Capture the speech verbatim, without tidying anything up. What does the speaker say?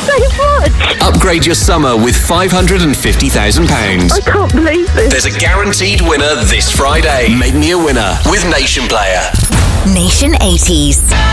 so much. Upgrade your summer with five hundred fifty thousand pounds. I can't believe this. There's a guaranteed winner this Friday. Make me a winner with Nation Player. Nation eighties.